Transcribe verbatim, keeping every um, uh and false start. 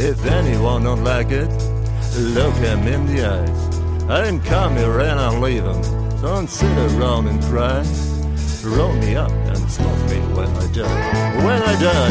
If anyone don't like it, look him in the eyes. I didn't come here and I'll leave him. So don't sit around and cry. Roll me up and smoke me when I die. When I die.